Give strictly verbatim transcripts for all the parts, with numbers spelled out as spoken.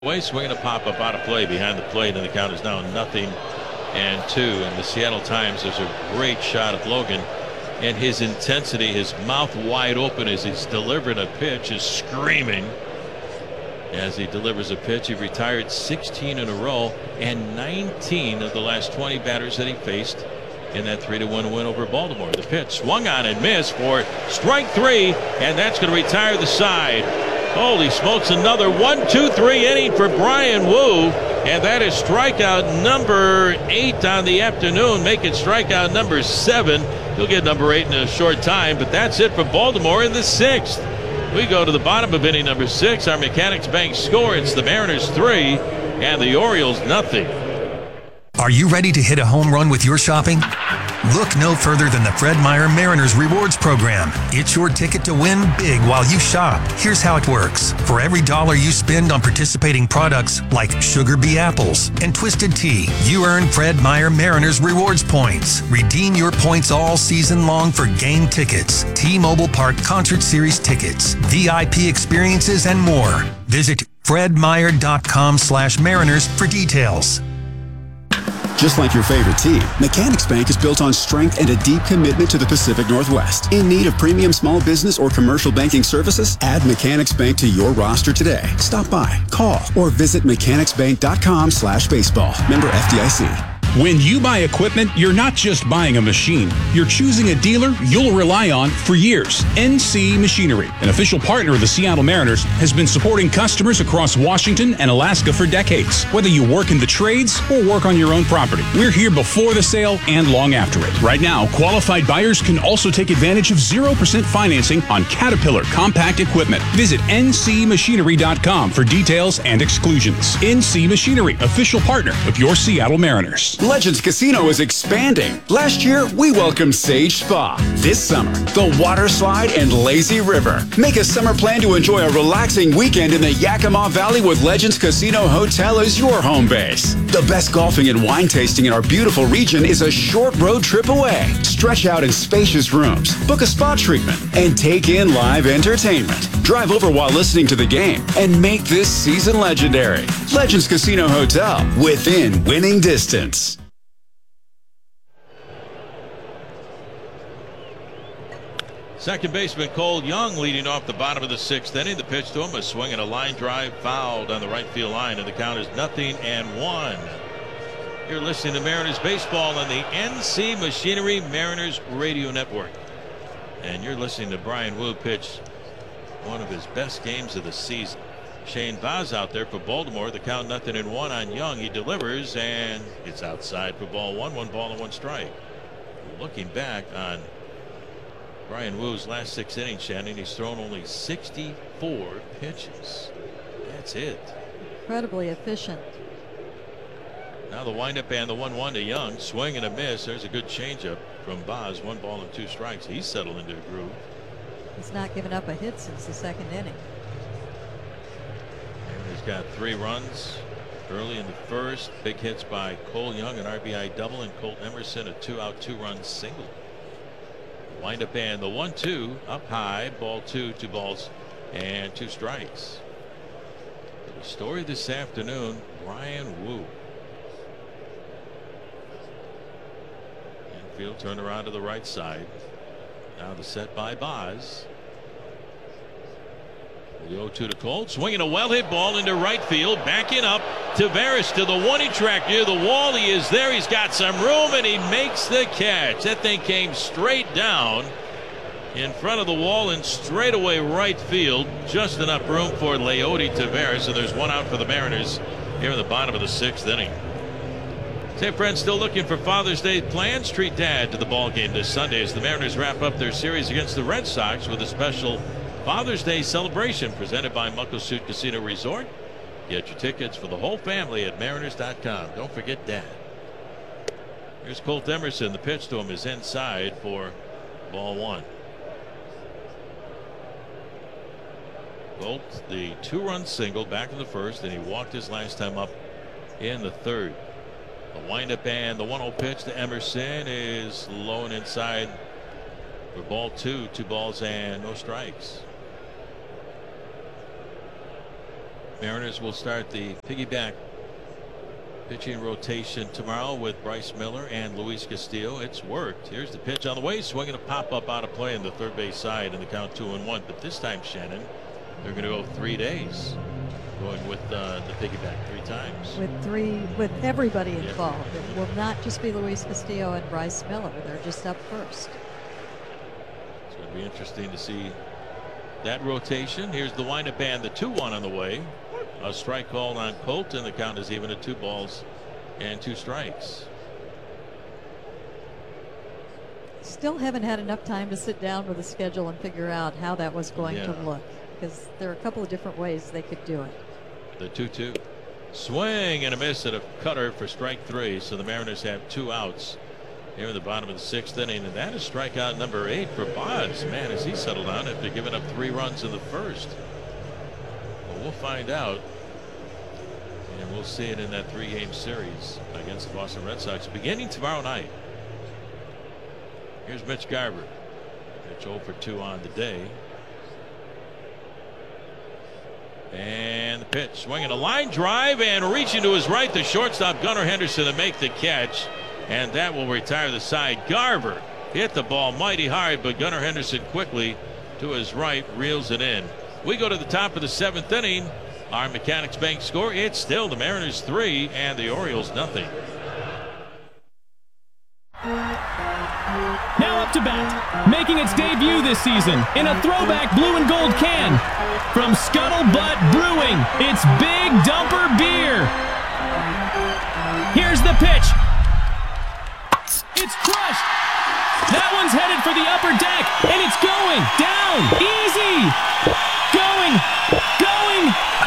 Way swinging a pop up out of play behind the plate, and the count is now nothing and two. And the Seattle Times, there's a great shot of Logan, and his intensity, his mouth wide open as he's delivering a pitch, is screaming as he delivers a pitch. He retired sixteen in a row, and nineteen of the last twenty batters that he faced in that three to one win over Baltimore. The pitch swung on and missed for strike three, and that's going to retire the side. Holy smokes, another one two three inning for Bryan Woo, and that is strikeout number eight on the afternoon, making strikeout number seven. He'll get number eight in a short time, but that's it for Baltimore in the sixth. We go to the bottom of inning number six. Our Mechanics Bank score. It's the Mariners three and the Orioles nothing. Are you ready to hit a home run with your shopping? Look no further than the Fred Meyer Mariners Rewards Program. It's your ticket to win big while you shop. Here's how it works. For every dollar you spend on participating products like Sugar Bee Apples and Twisted Tea, you earn Fred Meyer Mariners Rewards points. Redeem your points all season long for game tickets, T-Mobile Park Concert Series tickets, V I P experiences, and more. Visit fredmeyer.com slash mariners for details. Just like your favorite team, Mechanics Bank is built on strength and a deep commitment to the Pacific Northwest. In need of premium small business or commercial banking services? Add Mechanics Bank to your roster today. Stop by, call, or visit mechanicsbank.com slash baseball. Member F D I C. When you buy equipment, you're not just buying a machine. You're choosing a dealer you'll rely on for years. N C Machinery, an official partner of the Seattle Mariners, has been supporting customers across Washington and Alaska for decades. Whether you work in the trades or work on your own property, we're here before the sale and long after it. Right now, qualified buyers can also take advantage of zero percent financing on Caterpillar compact equipment. Visit N C machinery dot com for details and exclusions. N C Machinery, official partner of your Seattle Mariners. Legends Casino is expanding. Last year, we welcomed Sage Spa. This summer, the Water Slide and Lazy River. Make a summer plan to enjoy a relaxing weekend in the Yakima Valley with Legends Casino Hotel as your home base. The best golfing and wine tasting in our beautiful region is a short road trip away. Stretch out in spacious rooms, book a spa treatment, and take in live entertainment. Drive over while listening to the game and make this season legendary. Legends Casino Hotel, within winning distance. Second baseman Cole Young leading off the bottom of the sixth inning. The pitch to him, a swing and a line drive fouled on the right field line, and the count is nothing and one. You're listening to Mariners baseball on the N C Machinery Mariners Radio Network, and you're listening to Bryan Woo pitch one of his best games of the season. Shane Baz out there for Baltimore. The count nothing and one on Young. He delivers, and it's outside for ball one. One ball and one strike. Looking back on Bryan Woo's last six innings, Shannon, he's thrown only sixty-four pitches. That's it. Incredibly efficient. Now the windup and the one one to Young. Swing and a miss. There's a good changeup from Baz. One ball and two strikes. He's settled into a groove. He's not given up a hit since the second inning. And he's got three runs early in the first. Big hits by Cole Young, an R B I double, and Colt Emerson, a two-out, two-run single. Wind up and the one two up high, ball two, two balls and two strikes. The story this afternoon, Bryan Woo. Infield turned around to the right side. Now the set by Baz. The oh two to Colt, swinging a well hit ball into right field, backing up. Taveras to the one-inch track near the wall. He is there. He's got some room, and he makes the catch. That thing came straight down in front of the wall and straight away right field. Just enough room for Leody Taveras. So there's one out for the Mariners here in the bottom of the sixth inning. Say, friends, still looking for Father's Day plans? Treat Dad to the ball game this Sunday as the Mariners wrap up their series against the Red Sox with a special Father's Day celebration presented by Muckleshoot Casino Resort. Get your tickets for the whole family at mariners dot com. Don't forget Dad. Here's Colt Emerson. The pitch to him is inside for ball one. Colt, the two-run single back in the first, and he walked his last time up in the third. The windup and the one oh pitch to Emerson is low and inside for ball two. Two balls and no strikes. Mariners will start the piggyback pitching rotation tomorrow with Bryce Miller and Luis Castillo. It's worked. Here's the pitch on the way, swinging a pop up out of play in the third base side, and the count two and one. But this time, Shannon, they're going to go three days, going with uh, the piggyback three times. With three, with everybody Yeah. involved. It will not just be Luis Castillo and Bryce Miller. They're just up first. So it'll be interesting to see that rotation. Here's the windup and the two one on the way. A strike called on Colt, and the count is even at two balls and two strikes. Still haven't had enough time to sit down with the schedule and figure out how that was going Yeah. to look, because there are a couple of different ways they could do it. The two two. Swing and a miss at a cutter for strike three. So the Mariners have two outs here in the bottom of the sixth inning, and that is strikeout number eight for Bonds. Man, has he settled down after giving up three runs in the first. Well, we'll find out, and we'll see it in that three-game series against the Boston Red Sox beginning tomorrow night. Here's Mitch Garver. Mitch oh for two on the day. And the pitch, swinging a line drive and reaching to his right, the shortstop Gunnar Henderson to make the catch, and that will retire the side. Garver hit the ball mighty hard, but Gunnar Henderson quickly to his right reels it in. We go to the top of the seventh inning. Our Mechanics Bank score, it's still the Mariners three and the Orioles nothing. Now up to bat, making its debut this season in a throwback blue and gold can. From Scuttlebutt Brewing, it's Big Dumper Beer. Here's the pitch. It's crushed. That one's headed for the upper deck, and it's going down. Easy. Going, going,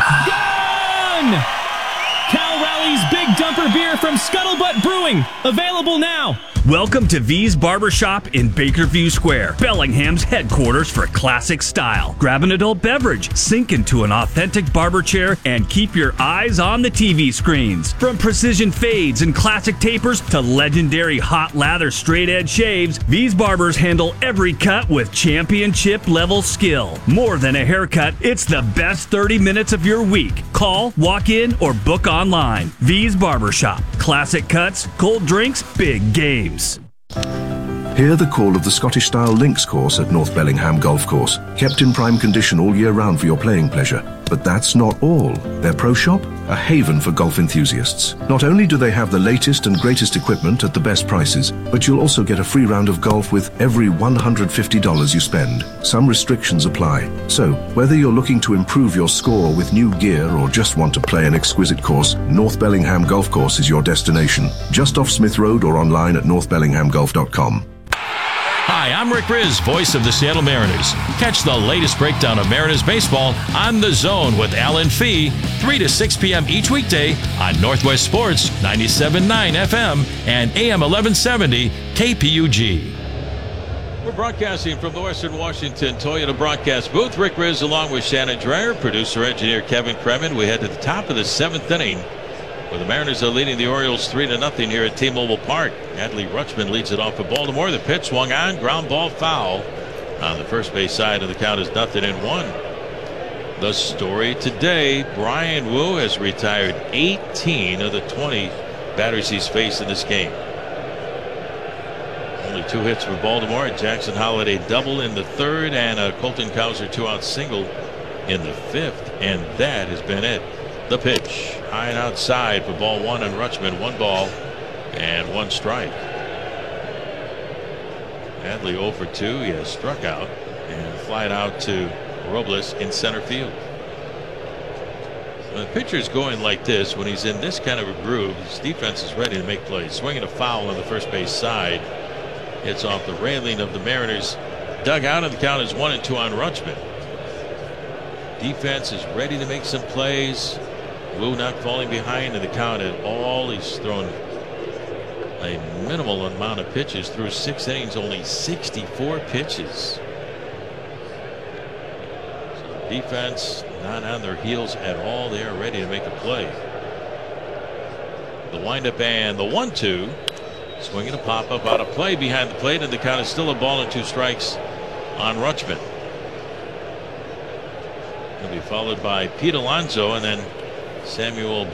gone. Cal Raleig's Big Dumper Beer from Scuttlebutt Brewing, available now. Welcome to V's Barbershop in Bakerview Square, Bellingham's headquarters for classic style. Grab an adult beverage, sink into an authentic barber chair, and keep your eyes on the T V screens. From precision fades and classic tapers to legendary hot lather straight edge shaves, V's Barbers handle every cut with championship level skill. More than a haircut, it's the best thirty minutes of your week. Call, walk in, or book online. V's Barbershop. Classic cuts, cold drinks, big games. Hear the call of the Scottish-style links course at North Bellingham Golf Course. Kept in prime condition all year round for your playing pleasure. But that's not all. Their pro shop? A haven for golf enthusiasts. Not only do they have the latest and greatest equipment at the best prices, but you'll also get a free round of golf with every one hundred fifty dollars you spend. Some restrictions apply. So, whether you're looking to improve your score with new gear or just want to play an exquisite course, North Bellingham Golf Course is your destination. Just off Smith Road or online at north bellingham golf dot com. Hi, I'm Rick Riz, voice of the Seattle Mariners. Catch the latest breakdown of Mariners baseball on The Zone with Alan Fee, three to six p.m. each weekday on Northwest Sports ninety-seven point nine F M and A M eleven seventy K P U G. We're broadcasting from the Western Washington Toyota broadcast booth. Rick Riz along with Shannon Dreyer, producer engineer Kevin Kremen. We head to the top of the seventh inning, where the Mariners are leading the Orioles three to nothing here at T-Mobile Park. Adley Rutschman leads it off for Baltimore. The pitch swung on, ground ball foul on the first base side, and the count is nothing and one. The story today: Brian Wu has retired eighteen of the twenty batters he's faced in this game. Only two hits for Baltimore. Jackson Holiday double in the third, and a Colton Cowser two-out single in the fifth, and that has been it. The pitch, high and outside for ball one, and Rutschman one ball and one strike. Adley oh for two. He has struck out and flied out to Robles in center field. When the pitcher's going like this, when he's in this kind of a groove, his defense is ready to make plays. Swinging a foul on the first base side. Hits off the railing of the Mariners dugout, and the count is one and two on Rutschman. Defense is ready to make some plays. Wu not falling behind in the count at all. He's thrown a minimal amount of pitches through six innings, only sixty-four pitches. So defense not on their heels at all. They are ready to make a play. The windup and the one two. Swinging a pop up out of play behind the plate, and the count is still a ball and two strikes on Rutschman. He'll be followed by Pete Alonso and then Samuel